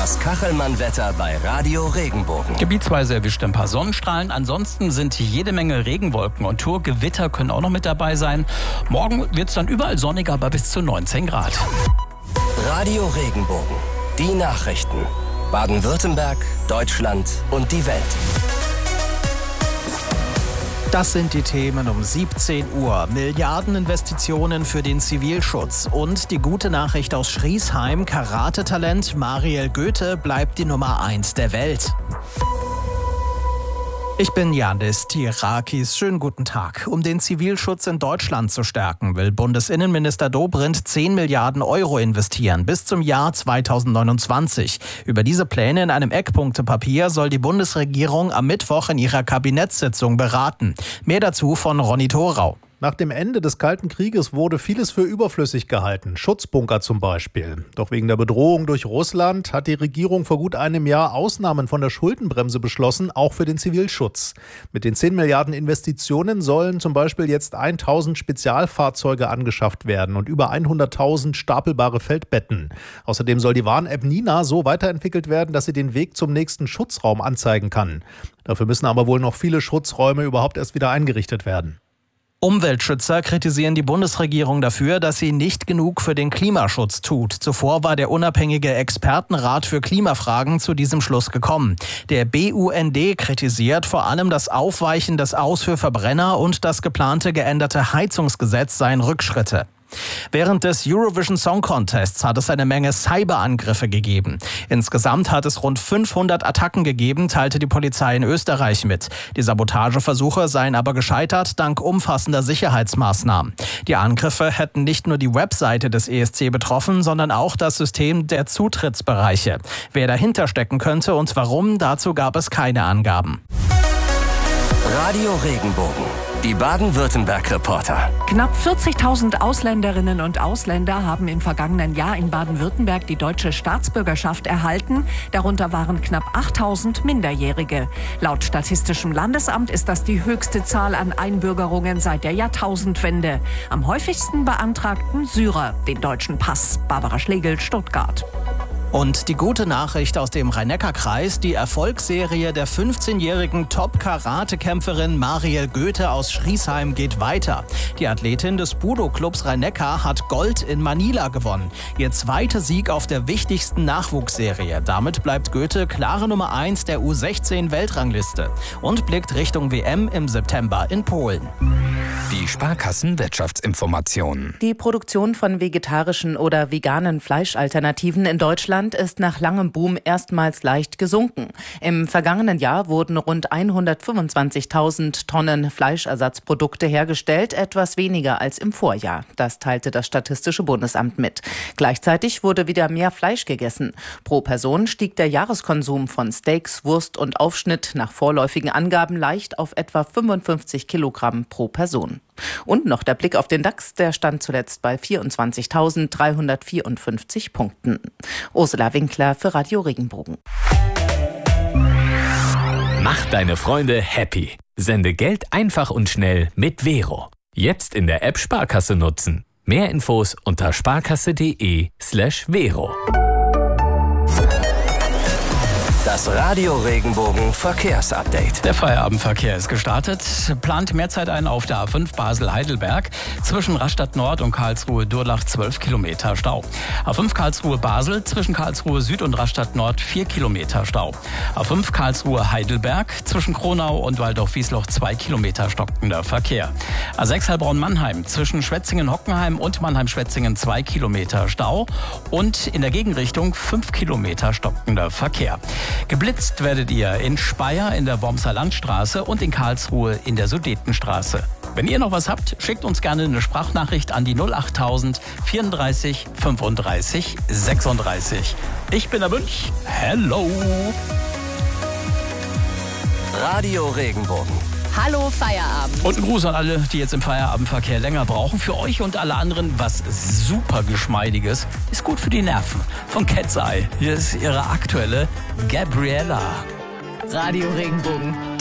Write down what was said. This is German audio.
Das Kachelmann-Wetter bei Radio Regenbogen. Gebietsweise erwischt ein paar Sonnenstrahlen. Ansonsten sind jede Menge Regenwolken und Gewitter können auch noch mit dabei sein. Morgen wird es dann überall sonniger, aber bis zu 19 Grad. Radio Regenbogen. Die Nachrichten. Baden-Württemberg, Deutschland und die Welt. Das sind die Themen um 17 Uhr. Milliardeninvestitionen für den Zivilschutz. Und die gute Nachricht aus Schriesheim. Karate-Talent Mariel Goethe bleibt die Nummer 1 der Welt. Ich bin Janis Tirakis. Schönen guten Tag. Um den Zivilschutz in Deutschland zu stärken, will Bundesinnenminister Dobrindt 10 Milliarden Euro investieren bis zum Jahr 2029. Über diese Pläne in einem Eckpunktepapier soll die Bundesregierung am Mittwoch in ihrer Kabinettssitzung beraten. Mehr dazu von Ronny Thorau. Nach dem Ende des Kalten Krieges wurde vieles für überflüssig gehalten, Schutzbunker zum Beispiel. Doch wegen der Bedrohung durch Russland hat die Regierung vor gut einem Jahr Ausnahmen von der Schuldenbremse beschlossen, auch für den Zivilschutz. Mit den 10 Milliarden Investitionen sollen zum Beispiel jetzt 1000 Spezialfahrzeuge angeschafft werden und über 100.000 stapelbare Feldbetten. Außerdem soll die Warn-App Nina so weiterentwickelt werden, dass sie den Weg zum nächsten Schutzraum anzeigen kann. Dafür müssen aber wohl noch viele Schutzräume überhaupt erst wieder eingerichtet werden. Umweltschützer kritisieren die Bundesregierung dafür, dass sie nicht genug für den Klimaschutz tut. Zuvor war der unabhängige Expertenrat für Klimafragen zu diesem Schluss gekommen. Der BUND kritisiert vor allem das Aufweichen des Aus für Verbrenner und das geplante geänderte Heizungsgesetz seien Rückschritte. Während des Eurovision Song Contests hat es eine Menge Cyberangriffe gegeben. Insgesamt hat es rund 500 Attacken gegeben, teilte die Polizei in Österreich mit. Die Sabotageversuche seien aber gescheitert dank umfassender Sicherheitsmaßnahmen. Die Angriffe hätten nicht nur die Webseite des ESC betroffen, sondern auch das System der Zutrittsbereiche. Wer dahinter stecken könnte und warum, dazu gab es keine Angaben. Radio Regenbogen. Die Baden-Württemberg-Reporter. Knapp 40.000 Ausländerinnen und Ausländer haben im vergangenen Jahr in Baden-Württemberg die deutsche Staatsbürgerschaft erhalten. Darunter waren knapp 8.000 Minderjährige. Laut Statistischem Landesamt ist das die höchste Zahl an Einbürgerungen seit der Jahrtausendwende. Am häufigsten beantragten Syrer den deutschen Pass. Barbara Schlegel, Stuttgart. Und die gute Nachricht aus dem Rhein-Neckar-Kreis, die Erfolgsserie der 15-jährigen Top-Karate-Kämpferin Mariel Goethe aus Schriesheim geht weiter. Die Athletin des Budo-Clubs Rhein-Neckar hat Gold in Manila gewonnen. Ihr zweiter Sieg auf der wichtigsten Nachwuchsserie. Damit bleibt Goethe klare Nummer 1 der U16-Weltrangliste und blickt Richtung WM im September in Polen. Die Sparkassen-Wirtschaftsinformationen. Die Produktion von vegetarischen oder veganen Fleischalternativen in Deutschland ist nach langem Boom erstmals leicht gesunken. Im vergangenen Jahr wurden rund 125.000 Tonnen Fleischersatzprodukte hergestellt, etwas weniger als im Vorjahr. Das teilte das Statistische Bundesamt mit. Gleichzeitig wurde wieder mehr Fleisch gegessen. Pro Person stieg der Jahreskonsum von Steaks, Wurst und Aufschnitt nach vorläufigen Angaben leicht auf etwa 55 Kilogramm pro Person. Und noch der Blick auf den DAX, der stand zuletzt bei 24.354 Punkten. Ursula Winkler für Radio Regenbogen. Mach deine Freunde happy. Sende Geld einfach und schnell mit Vero. Jetzt in der App Sparkasse nutzen. Mehr Infos unter sparkasse.de/Vero. Das Radio Regenbogen Verkehrsupdate. Der Feierabendverkehr ist gestartet. Plant mehr Zeit ein auf der A5 Basel-Heidelberg. Zwischen Rastatt Nord und Karlsruhe-Durlach 12 Kilometer Stau. A5 Karlsruhe-Basel zwischen Karlsruhe Süd und Rastatt Nord 4 Kilometer Stau. A5 Karlsruhe-Heidelberg zwischen Kronau und Waldorf-Wiesloch 2 Kilometer stockender Verkehr. A6 Heilbronn-Mannheim zwischen Schwetzingen-Hockenheim und Mannheim-Schwetzingen 2 Kilometer Stau. Und in der Gegenrichtung 5 Kilometer stockender Verkehr. Geblitzt werdet ihr in Speyer in der Wormser Landstraße und in Karlsruhe in der Sudetenstraße. Wenn ihr noch was habt, schickt uns gerne eine Sprachnachricht an die 08000 34 35 36. Ich bin der Münch. Hello! Radio Regenbogen. Hallo Feierabend. Und ein Gruß an alle, die jetzt im Feierabendverkehr länger brauchen. Für euch und alle anderen was super Geschmeidiges. Ist gut für die Nerven. Von Cat's Eye. Hier ist ihre aktuelle Gabriella. Radio Regenbogen.